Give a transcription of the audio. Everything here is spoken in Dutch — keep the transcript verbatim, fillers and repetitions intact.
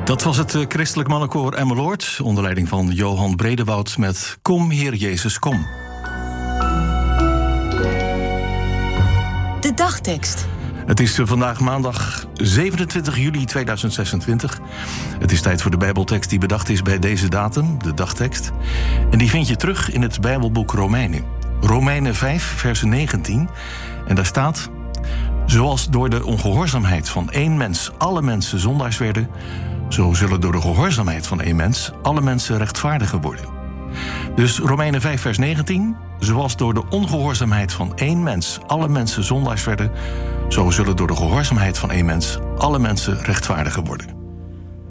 Dat was het Christelijk Mannenkoor Emmeloord, onder leiding van Johan Bredewoud met Kom, Heer Jezus, kom. De dagtekst. Het is vandaag maandag zevenentwintig juli tweeduizend zesentwintig. Het is tijd voor de Bijbeltekst die bedacht is bij deze datum, de dagtekst. En die vind je terug in het Bijbelboek Romeinen. Romeinen vijf, vers negentien. En daar staat: zoals door de ongehoorzaamheid van één mens alle mensen zondaars werden, zo zullen door de gehoorzaamheid van één mens alle mensen rechtvaardiger worden. Dus Romeinen vijf, vers negentien. Zoals door de ongehoorzaamheid van één mens alle mensen zondaars werden, zo zullen door de gehoorzaamheid van één mens alle mensen rechtvaardiger worden.